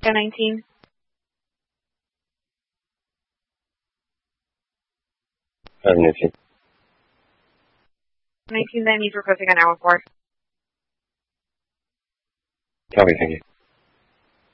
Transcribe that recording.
19. 19. 19, then he's requesting an hour 4. Copy, thank you.